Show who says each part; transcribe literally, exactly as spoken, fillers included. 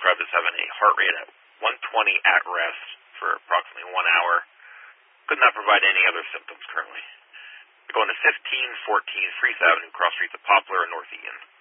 Speaker 1: described as having a heart rate at one twenty at rest for approximately one hour. Could not provide any other symptoms currently. We're going to fifteen fourteen Freeth Avenue, cross streets of Poplar and North Eaton.